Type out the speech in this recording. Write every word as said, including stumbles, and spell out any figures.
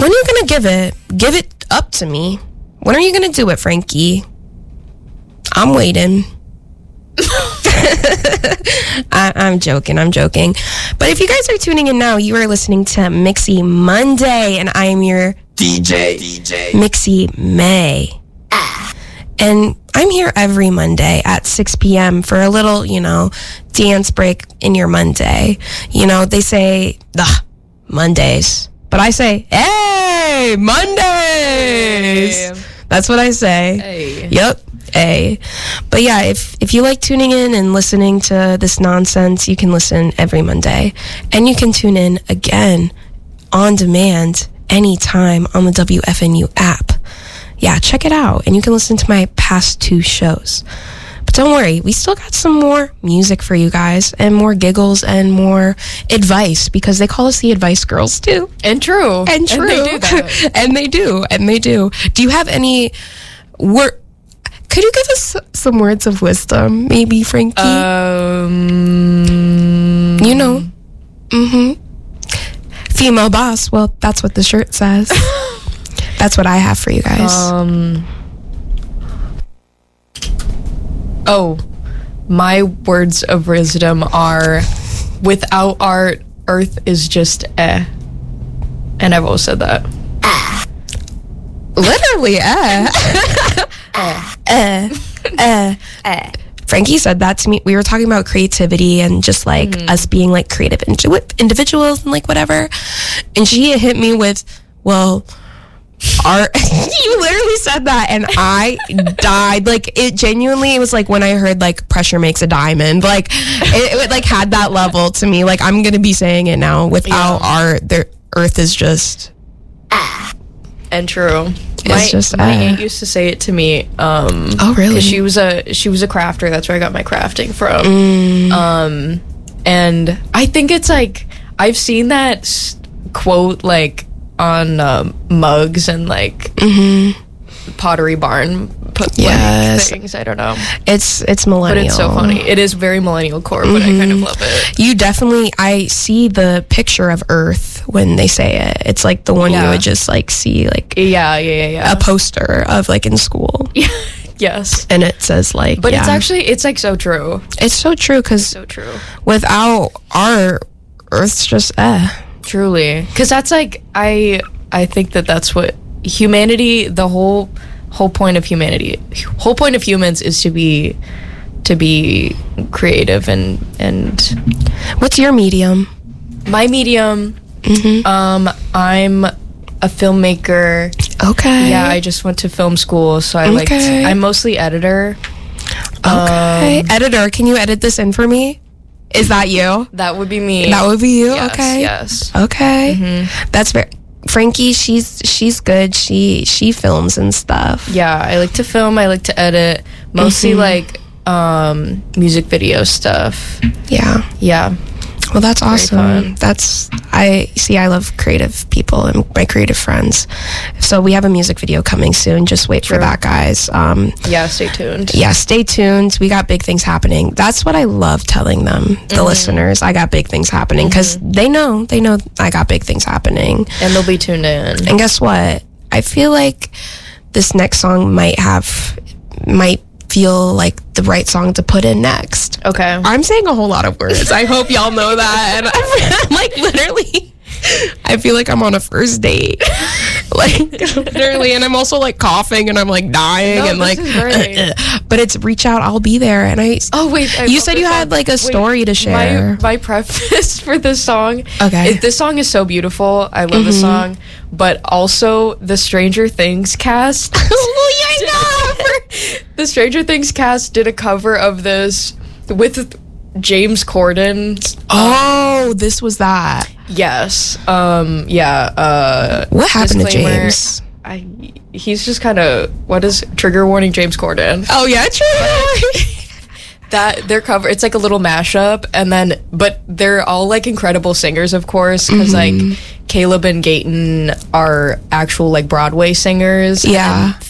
When are you gonna give it? Give it up to me. When are you gonna do it, Frankie? I'm waiting. I, I'm joking, I'm joking. But if you guys are tuning in now, you are listening to Mixie Monday, and I am your D J, D J. Mixie May. Ah. And I'm here every Monday at six p.m. for a little, you know, dance break in your Monday. You know, they say, ugh, Mondays. But I say, hey, Mondays. Hey. That's what I say. Hey. Yep. Hey. But yeah, if, if you like tuning in and listening to this nonsense, you can listen every Monday. And you can tune in again on demand anytime on the W F N U app. Yeah, check it out. And you can listen to my past two shows. But don't worry, we still got some more music for you guys and more giggles and more advice, because they call us the advice girls too. And true. And true. And they do that. and they do. And they do. Do you have any word? Could you give us some words of wisdom, maybe, Frankie? Um, you know. Mm-hmm. Female boss. Well, that's what the shirt says. That's what I have for you guys. Um. Oh, my words of wisdom are, without art, earth is just eh. And I've always said that. Ah. Literally, eh. eh. Eh. Eh. Frankie said that to me. We were talking about creativity and just like mm-hmm. us being like creative individuals and like whatever. And she hit me with, well, art. You literally said that and I died. Like, it genuinely, it was like when I heard like pressure makes a diamond. Like it, it like had that level to me. Like, I'm gonna be saying it now. Without yeah. art, the earth is just ah. And true. It's my, just my uh, aunt used to say it to me. Um, oh really? Because she was a she was a crafter. That's where I got my crafting from. Mm. Um, and I think it's like I've seen that quote like on um, mugs and like mm-hmm. Pottery Barn put yes. like, things. I don't know. It's it's millennial, but it's so funny. It is very millennial core, but mm-hmm. I kind of love it. You definitely. I see the picture of Earth when they say it. It's like the one yeah. you would just like see like yeah, yeah, yeah, yeah. a poster of like in school. Yeah. Yes. And it says like, but yeah. it's actually it's like so true. It's so true because so true. Without art, Earth's just eh. Truly, because that's like I I think that that's what humanity. The whole whole point of humanity, whole point of humans is to be to be creative and and. What's your medium? My medium. Mm-hmm. Um, I'm a filmmaker. Okay. Yeah, I just went to film school, so I like. Okay. I'm mostly editor. Okay. Um, editor, can you edit this in for me? Is that you? That would be me. That would be you. Yes, okay. Yes. Okay. Mm-hmm. That's very. Frankie, she's she's good. She she films and stuff. Yeah, I like to film. I like to edit. Mostly mm-hmm. like um, music video stuff. Yeah. Yeah. Well, that's awesome. That's, I see, I love creative people and my creative friends. So we have a music video coming soon. Just wait True. for that, guys. Um, yeah, stay tuned. Yeah, stay tuned. We got big things happening. That's what I love telling them, the mm-hmm. listeners. I got big things happening because mm-hmm. they know, they know I got big things happening. And they'll be tuned in. And guess what? I feel like this next song might have, might feel like the right song to put in next. Okay. I'm saying a whole lot of words. I hope y'all know that. And I'm, I'm like literally, I feel like I'm on a first date. Like literally, and I'm also like coughing and I'm like dying no, and like. Uh, but it's reach out. I'll be there. And I. Oh wait, I you said you had like a wait, story to share. My, my preface for this song. Okay. Is, this song is so beautiful. I love mm-hmm. the song, but also the Stranger Things cast. Oh yeah, I know. The Stranger Things cast did a cover of this with James Corden. Oh, um, this was that. Yes. Um. Yeah. Uh. What happened to James? I. He's just kind of. What is trigger warning? James Corden. Oh yeah, trigger warning. That their cover, it's like a little mashup, and then but they're all like incredible singers, of course, because mm-hmm. like Caleb and Gayton are actual like Broadway singers. Yeah. And